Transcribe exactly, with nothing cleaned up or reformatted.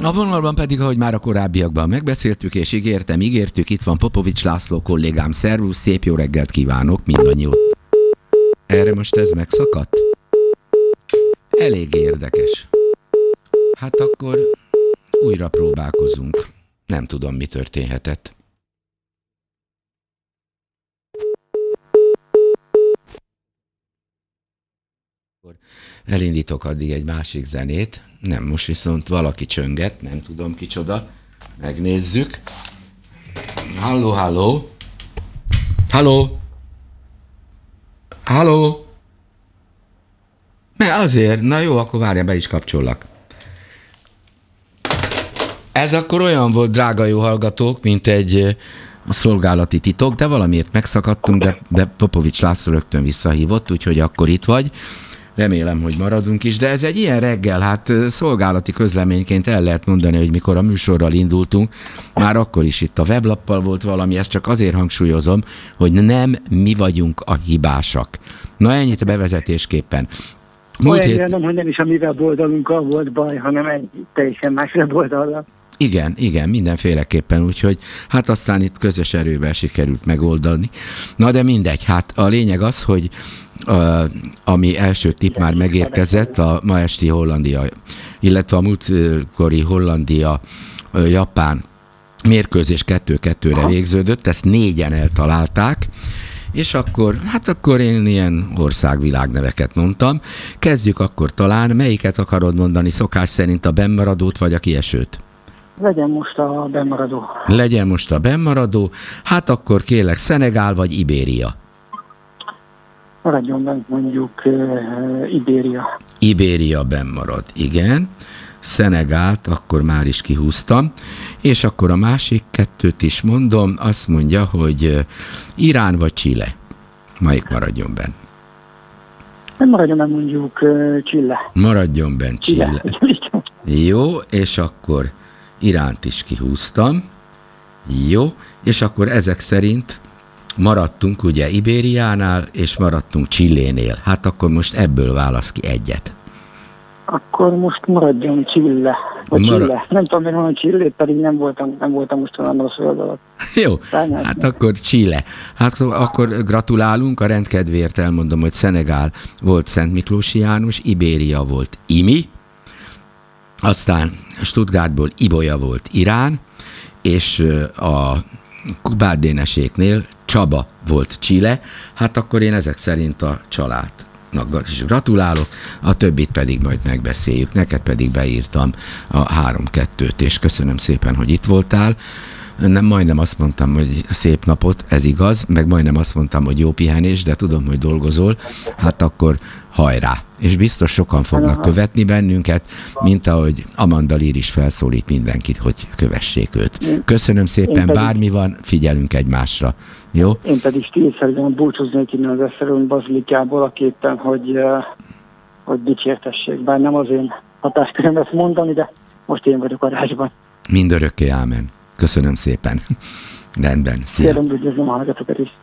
A vonalban pedig, ahogy már a korábbiakban megbeszéltük és ígértem, ígértük, itt van Popovics László kollégám, szervusz, szép jó reggelt kívánok, mindannyiót. Erre most ez megszakadt? Elég érdekes. Hát akkor újra próbálkozunk. Nem tudom, mi történhetett. Elindítok addig egy másik zenét. Nem, most viszont valaki csönget, nem tudom kicsoda. Megnézzük. Halló, halló. Halló. Halló. Mert azért, na jó, akkor várja, be is kapcsollak. Ez akkor olyan volt, drága jó hallgatók, mint egy a szolgálati titok, de valamiért megszakadtunk, de, de Popovics László rögtön visszahívott, úgyhogy akkor itt vagy. Remélem, hogy maradunk is, de ez egy ilyen reggel, hát szolgálati közleményként el lehet mondani, hogy mikor a műsorral indultunk, már akkor is itt a weblappal volt valami, ezt csak azért hangsúlyozom, hogy nem mi vagyunk a hibásak. Na ennyit a bevezetésképpen. Múlt hét... Olyan, hogy nem is a mi weboldalunkkal volt baj, hanem egy teljesen más weboldallal. Igen, igen, mindenféleképpen, úgyhogy hát aztán itt közös erővel sikerült megoldani. Na de mindegy, hát a lényeg az, hogy Uh, ami első tipp már megérkezett, a ma esti Hollandia, illetve a múltkori Hollandia-Japán mérkőzés kettő kettőre végződött, ezt négyen eltalálták, és akkor, hát akkor én ilyen országvilágneveket mondtam. Kezdjük akkor talán, melyiket akarod mondani, szokás szerint a bennmaradót vagy a kiesőt? Legyen most a bennmaradó. Legyen most a bennmaradó, hát akkor kérlek Szenegál vagy Ibéria? Maradjon bent mondjuk uh, Ibéria. Ibéria bennmarad, igen. Szenegált akkor már is kihúztam. És akkor a másik kettőt is mondom, azt mondja, hogy Irán vagy Chile. Melyik maradjon benn? Maradjon benn mondjuk uh, Chile. Maradjon benn Chile. Chile. Jó, és akkor Iránt is kihúztam. Jó, és akkor ezek szerint maradtunk ugye Ibériánál, és maradtunk Chilénél. Hát akkor most ebből válasz ki egyet. Akkor most maradjon Chile. Marad... Chile. Nem tudom, miért mondom Chile, pedig nem voltam, nem voltam most olyan rossz oldalak. Jó, Szányát hát meg. Akkor Chile. Hát akkor gratulálunk, a rendkedvéért elmondom, hogy Szenegál volt Szent Miklósi János, Ibéria volt Imi, aztán Stuttgartból Ibolya volt Irán, és a Kubát-Déneséknél Csaba volt Chile, hát akkor én ezek szerint a családnak is gratulálok, a többit pedig majd megbeszéljük. Neked pedig beírtam a három-kettőt, és köszönöm szépen, hogy itt voltál. Nem, majdnem azt mondtam, hogy szép napot, ez igaz, meg majdnem azt mondtam, hogy jó pihenés, de tudom, hogy dolgozol, hát akkor hajrá! És biztos sokan fognak követni bennünket, mint ahogy Amanda Lír is felszólít mindenkit, hogy kövessék őt. Köszönöm szépen, bármi van, figyelünk egymásra. Jó? Én pedig stílszerűen búcsúznék innen az Esztergom bazilikából a képen, hogy, hogy dicsértessék, bár nem az én hatásköröm ezt mondani, de most én vagyok a rácsban. Mindörökké ámen. Köszönöm szépen. Rendben, szia. Kérem, üdvözlöm a hallgatókat is.